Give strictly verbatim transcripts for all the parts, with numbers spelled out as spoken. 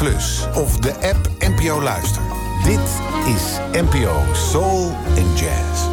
Plus of de app N P O Luister. Dit is N P O Soul and Jazz.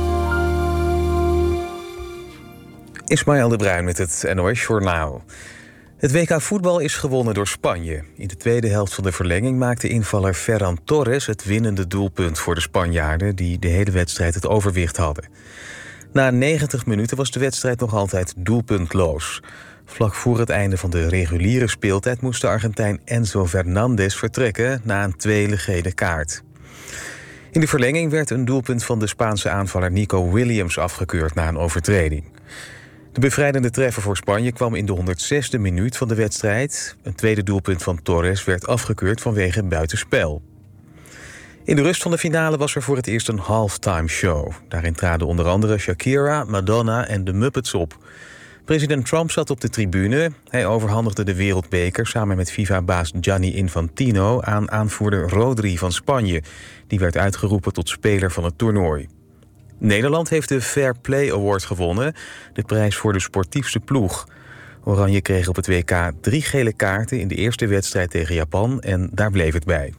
Ismaël de Bruin met het N O S-journaal. Het W K voetbal is gewonnen door Spanje. In de tweede helft van de verlenging maakte invaller Ferran Torres het winnende doelpunt voor de Spanjaarden, die de hele wedstrijd het overwicht hadden. Na negentig minuten was de wedstrijd nog altijd doelpuntloos. Vlak voor het einde van de reguliere speeltijd moest de Argentijn Enzo Fernandez vertrekken na een tweede gele kaart. In de verlenging werd een doelpunt van de Spaanse aanvaller Nico Williams afgekeurd na een overtreding. De bevrijdende treffer voor Spanje kwam in de honderdzesde minuut van de wedstrijd. Een tweede doelpunt van Torres werd afgekeurd vanwege buitenspel. In de rust van de finale was er voor het eerst een halftime show. Daarin traden onder andere Shakira, Madonna en de Muppets op. President Trump zat op de tribune. Hij overhandigde de wereldbeker samen met FIFA-baas Gianni Infantino aan aanvoerder Rodri van Spanje. Die werd uitgeroepen tot speler van het toernooi. Nederland heeft de Fair Play Award gewonnen, de prijs voor de sportiefste ploeg. Oranje kreeg op het W K drie gele kaarten in de eerste wedstrijd tegen Japan en daar bleef het bij.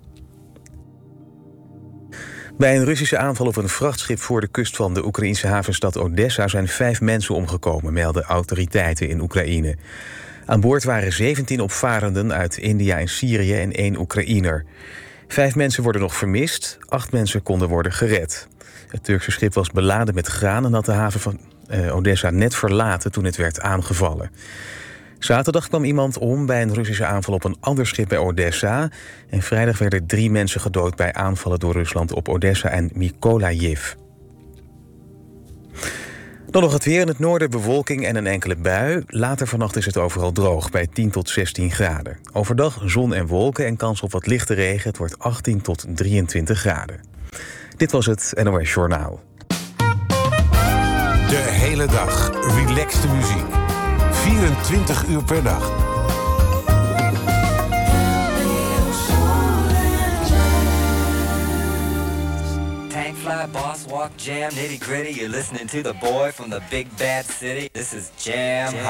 Bij een Russische aanval op een vrachtschip voor de kust van de Oekraïnse havenstad Odessa zijn vijf mensen omgekomen, melden autoriteiten in Oekraïne. Aan boord waren zeventien opvarenden uit India en Syrië en één Oekraïner. Vijf mensen worden nog vermist, acht mensen konden worden gered. Het Turkse schip was beladen met graan en had de haven van uh, Odessa net verlaten toen het werd aangevallen. Zaterdag kwam iemand om bij een Russische aanval op een ander schip bij Odessa. En vrijdag werden drie mensen gedood bij aanvallen door Rusland op Odessa en Mykolajiv. Dan nog het weer. In het noorden bewolking en een enkele bui. Later vannacht is het overal droog bij tien tot zestien graden. Overdag zon en wolken en kans op wat lichte regen. Het wordt achttien tot drieëntwintig graden. Dit was het N O S Journaal. De hele dag relaxte muziek. vierentwintig uur per dag. Tank fly, boss walk, jam, nitty gritty. You're listening to the boy from the big bad city. This is Jam.